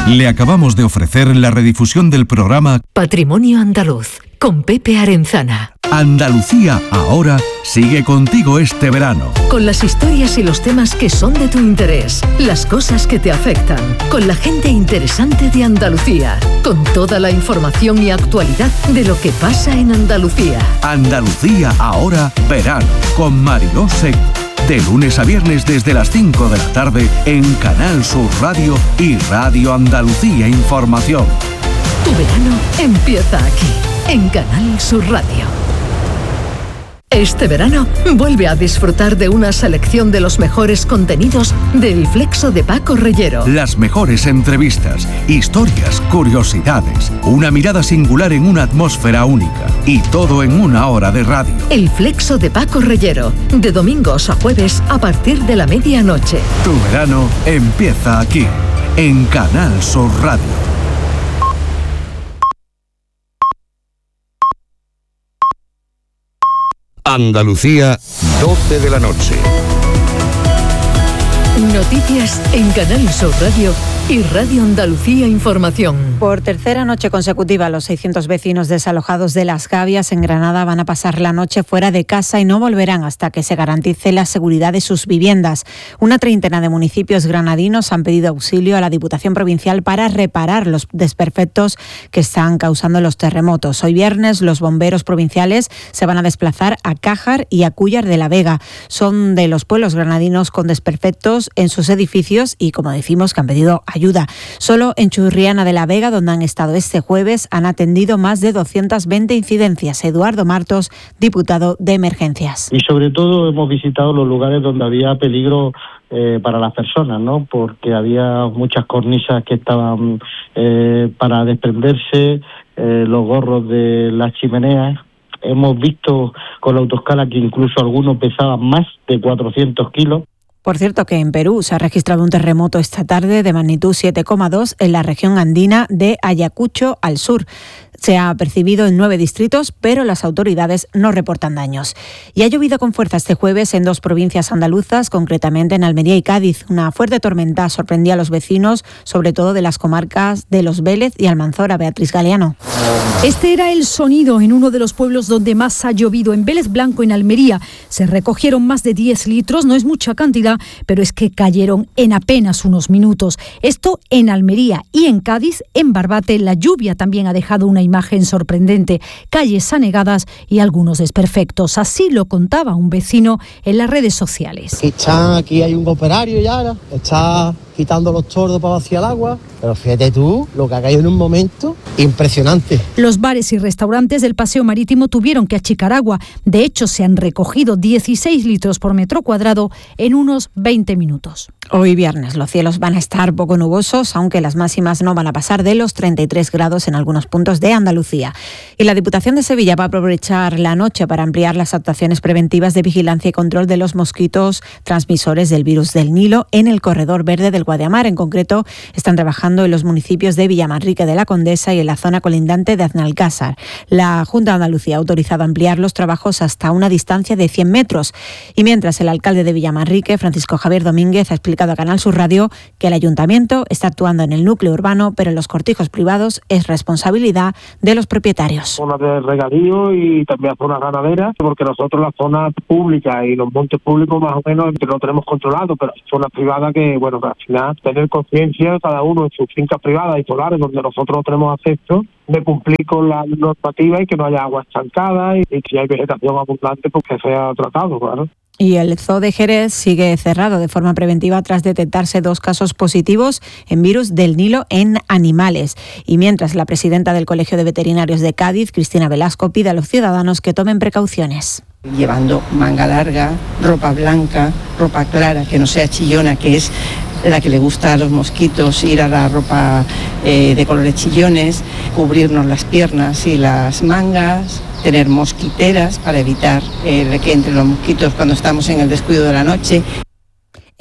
Le acabamos de ofrecer la redifusión del programa Patrimonio Andaluz, con Pepe Arenzana. Andalucía Ahora sigue contigo este verano. Con las historias y los temas que son de tu interés, las cosas que te afectan, con la gente interesante de Andalucía, con toda la información y actualidad de lo que pasa en Andalucía. Andalucía Ahora verano, con Mariló Seco. De lunes a viernes desde las 5 de la tarde en Canal Sur Radio y Radio Andalucía Información. Tu verano empieza aquí, en Canal Sur Radio. Este verano vuelve a disfrutar de una selección de los mejores contenidos del Flexo de Paco Reyero. Las mejores entrevistas, historias, curiosidades, una mirada singular en una atmósfera única y todo en una hora de radio. El Flexo de Paco Reyero, de domingos a jueves a partir de la medianoche. Tu verano empieza aquí, en Canal Sur Radio. Andalucía, 12 de la noche. Noticias en Canal Sur Radio y Radio Andalucía Información. Por tercera noche consecutiva, los 600 vecinos desalojados de Las Gavias en Granada van a pasar la noche fuera de casa y no volverán hasta que se garantice la seguridad de sus viviendas. Una treintena de municipios granadinos han pedido auxilio a la Diputación Provincial para reparar los desperfectos que están causando los terremotos. Hoy viernes, los bomberos provinciales se van a desplazar a Cájar y a Cúllar de la Vega. Son de los pueblos granadinos con desperfectos en sus edificios y, como decimos, que han pedido ayuda. Solo en Churriana de la Vega, donde han estado este jueves, han atendido más de 220 incidencias. Eduardo Martos, diputado de Emergencias. Y sobre todo hemos visitado los lugares donde había peligro para las personas, ¿no? Porque había muchas cornisas que estaban para desprenderse, los gorros de las chimeneas. Hemos visto con la autoescala que incluso algunos pesaban más de 400 kilos. Por cierto, que en Perú se ha registrado un terremoto esta tarde de magnitud 7,2 en la región andina de Ayacucho al sur. Se ha percibido en 9 distritos, pero las autoridades no reportan daños. Y ha llovido con fuerza este jueves en 2 provincias andaluzas, concretamente en Almería y Cádiz. Una fuerte tormenta sorprendía a los vecinos, sobre todo de las comarcas de Los Vélez y Almanzora. Beatriz Galeano. Este era el sonido en uno de los pueblos donde más ha llovido, en Vélez Blanco, en Almería. Se recogieron más de 10 litros, no es mucha cantidad, pero es que cayeron en apenas unos minutos. Esto en Almería y en Cádiz, en Barbate, la lluvia también ha dejado una imagen sorprendente, calles anegadas y algunos desperfectos. Así lo contaba un vecino en las redes sociales. Aquí hay un operario y ahora está quitando los tordos para vaciar el agua, pero fíjate tú lo que ha caído en un momento impresionante. Los bares y restaurantes del Paseo Marítimo tuvieron que achicar agua. De hecho, se han recogido 16 litros por metro cuadrado en unos 20 minutos. Hoy viernes los cielos van a estar poco nubosos, aunque las máximas no van a pasar de los 33 grados en algunos puntos de Andalucía. Y la Diputación de Sevilla va a aprovechar la noche para ampliar las actuaciones preventivas de vigilancia y control de los mosquitos transmisores del virus del Nilo en el corredor verde del Guadiamar. En concreto, están trabajando en los municipios de Villamanrique de la Condesa y en la zona colindante de Aznalcázar. La Junta de Andalucía ha autorizado ampliar los trabajos hasta una distancia de 100 metros. Y mientras, el alcalde de Villamanrique, Francisco Javier Domínguez, ha explicado a Canal Sur Radio que el ayuntamiento está actuando en el núcleo urbano, pero los cortijos privados es responsabilidad de los propietarios. Zona de regadío y también zona ganadera, porque nosotros la zona pública y los montes públicos más o menos lo tenemos controlado, pero zonas privadas que, bueno, que al final tener conciencia cada uno en sus fincas privadas y solares donde nosotros no tenemos acceso, de cumplir con la normativa y que no haya agua estancada y que si hay vegetación abundante, pues que sea tratado, claro. Y el Zoo de Jerez sigue cerrado de forma preventiva tras detectarse 2 casos positivos en virus del Nilo en animales. Y mientras, la presidenta del Colegio de Veterinarios de Cádiz, Cristina Velasco, pide a los ciudadanos que tomen precauciones. Llevando manga larga, ropa blanca, ropa clara, que no sea chillona, que es la que le gusta a los mosquitos, ir a la ropa de colores chillones, cubrirnos las piernas y las mangas, tener mosquiteras para evitar que entren los mosquitos cuando estamos en el descuido de la noche.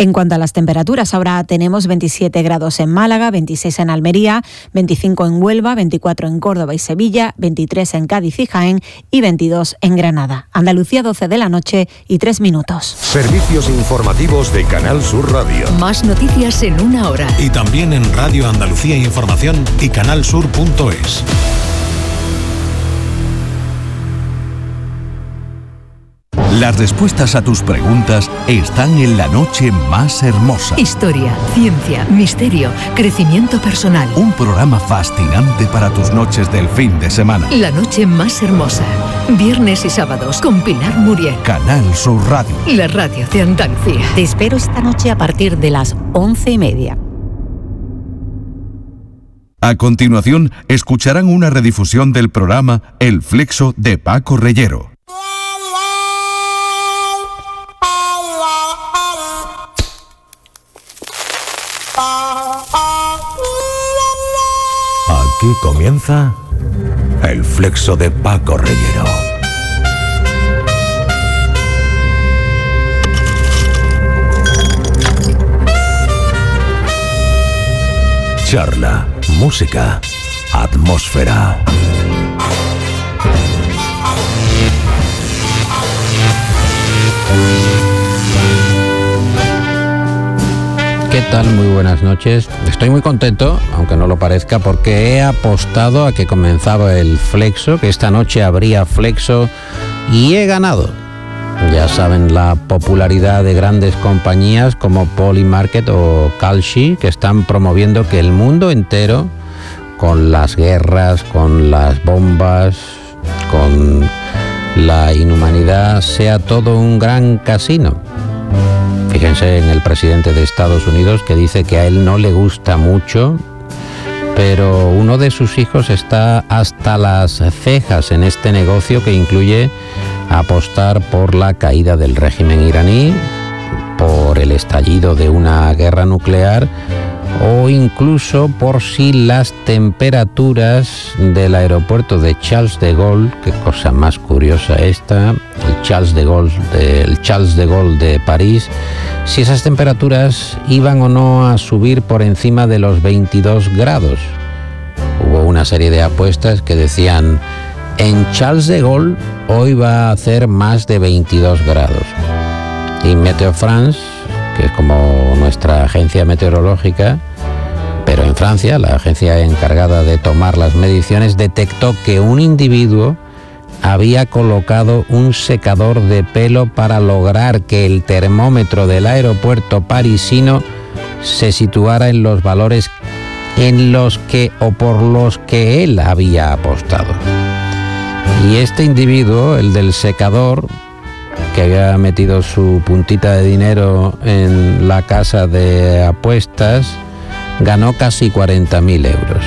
En cuanto a las temperaturas, ahora tenemos 27 grados en Málaga, 26 en Almería, 25 en Huelva, 24 en Córdoba y Sevilla, 23 en Cádiz y Jaén y 22 en Granada. Andalucía, 12 de la noche y 3 minutos. Servicios informativos de Canal Sur Radio. Más noticias en una hora. Y también en Radio Andalucía Información y canalsur.es. Las respuestas a tus preguntas están en La Noche Más Hermosa. Historia, ciencia, misterio, crecimiento personal. Un programa fascinante para tus noches del fin de semana. La Noche Más Hermosa. Viernes y sábados con Pilar Muriel. Canal Sur Radio. La radio de Andalucía. Te espero esta noche a partir de las 11:30. A continuación, escucharán una redifusión del programa El Flexo de Paco Reyero. Aquí comienza El Flexo de Paco Reyero. Charla, música, atmósfera. ¿Qué tal? Muy buenas noches. Estoy muy contento, aunque no lo parezca, porque he apostado a que comenzaba el Flexo, que esta noche habría Flexo, y he ganado. Ya saben la popularidad de grandes compañías como Polymarket o Kalshi, que están promoviendo que el mundo entero, con las guerras, con las bombas, con la inhumanidad, sea todo un gran casino. Fíjense en el presidente de Estados Unidos, que dice que a él no le gusta mucho, pero uno de sus hijos está hasta las cejas en este negocio que incluye apostar por la caída del régimen iraní, por el estallido de una guerra nuclear o incluso por si las temperaturas del aeropuerto de Charles de Gaulle, qué cosa más curiosa esta, el Charles de Gaulle de París, si esas temperaturas iban o no a subir por encima de los 22 grados. Hubo una serie de apuestas que decían: en Charles de Gaulle hoy va a hacer más de 22 grados. Y Météo France, que es como nuestra agencia meteorológica, pero en Francia, la agencia encargada de tomar las mediciones, detectó que un individuo había colocado un secador de pelo para lograr que el termómetro del aeropuerto parisino se situara en los valores en los que o por los que él había apostado. Y este individuo, el del secador, que había metido su puntita de dinero en la casa de apuestas, ganó casi 40.000 euros.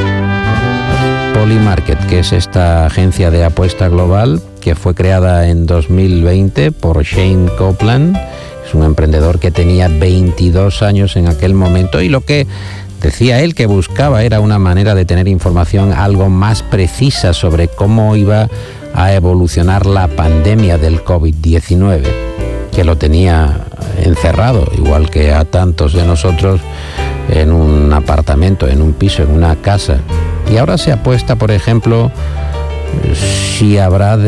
Polymarket, que es esta agencia de apuesta global que fue creada en 2020 por Shane Copeland, es un emprendedor que tenía 22 años en aquel momento, y lo que decía él que buscaba era una manera de tener información algo más precisa sobre cómo iba a evolucionar la pandemia del COVID-19, que lo tenía encerrado, igual que a tantos de nosotros, en un apartamento, en un piso, en una casa. Y ahora se apuesta, por ejemplo, si habrá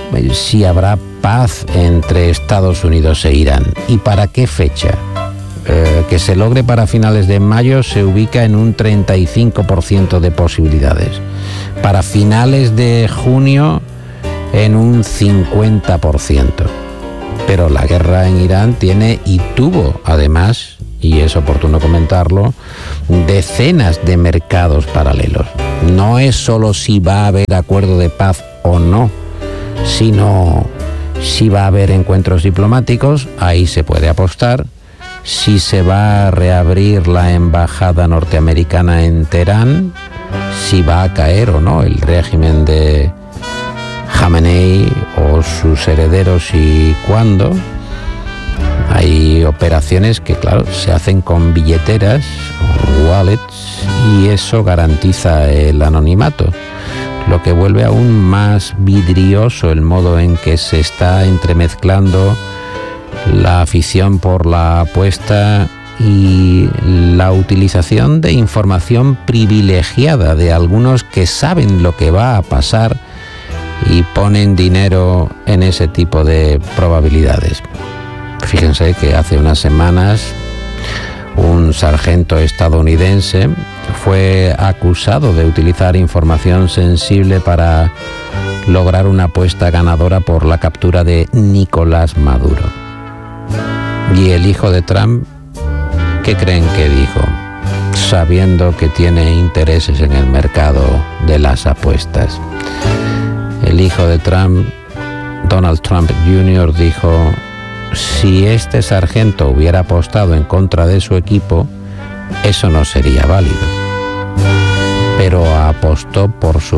paz entre Estados Unidos e Irán. ¿Y para qué fecha? Que se logre para finales de mayo se ubica en un 35% de posibilidades. Para finales de junio, en un 50%. Pero la guerra en Irán tiene y tuvo, además, y es oportuno comentarlo, decenas de mercados paralelos. No es solo si va a haber acuerdo de paz o no, sino si va a haber encuentros diplomáticos, ahí se puede apostar. Si se va a reabrir la embajada norteamericana en Teherán, si va a caer o no el régimen de Khamenei o sus herederos y cuándo. Hay operaciones que, claro, se hacen con billeteras, con wallets, y eso garantiza el anonimato, lo que vuelve aún más vidrioso el modo en que se está entremezclando la afición por la apuesta y la utilización de información privilegiada de algunos que saben lo que va a pasar y ponen dinero en ese tipo de probabilidades. Fíjense que hace unas semanas un sargento estadounidense fue acusado de utilizar información sensible para lograr una apuesta ganadora por la captura de Nicolás Maduro. Y el hijo de Trump, ¿qué creen que dijo? Sabiendo que tiene intereses en el mercado de las apuestas. El hijo de Trump, Donald Trump Jr., dijo: si este sargento hubiera apostado en contra de su equipo, eso no sería válido. Pero apostó por su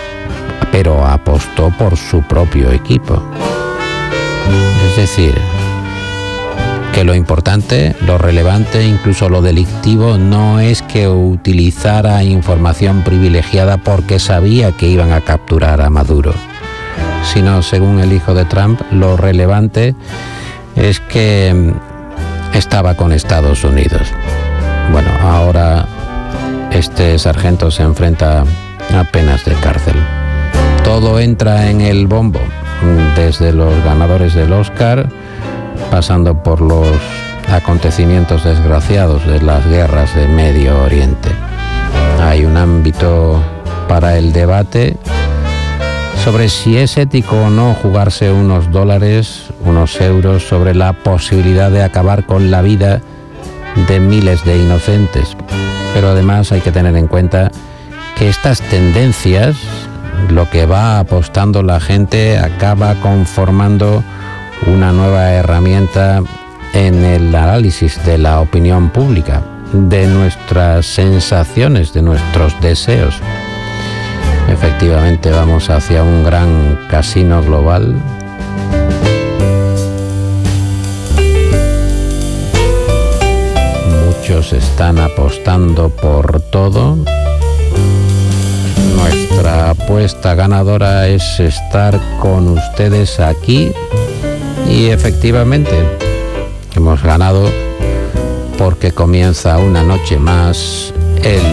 propio equipo. Es decir, que lo importante, lo relevante, incluso lo delictivo, no es que utilizara información privilegiada porque sabía que iban a capturar a Maduro, sino, según el hijo de Trump, lo relevante es que estaba con Estados Unidos. Bueno, ahora este sargento se enfrenta a penas de cárcel. Todo entra en el bombo, desde los ganadores del Oscar, pasando por los acontecimientos desgraciados de las guerras de Medio Oriente. Hay un ámbito para el debate sobre si es ético o no jugarse unos dólares, unos euros, sobre la posibilidad de acabar con la vida de miles de inocentes. Pero además hay que tener en cuenta que estas tendencias, lo que va apostando la gente, acaba conformando una nueva herramienta en el análisis de la opinión pública, de nuestras sensaciones, de nuestros deseos. Efectivamente, vamos hacia un gran casino global. Muchos están apostando por todo. Nuestra apuesta ganadora es estar con ustedes aquí. Y efectivamente, hemos ganado porque comienza una noche más el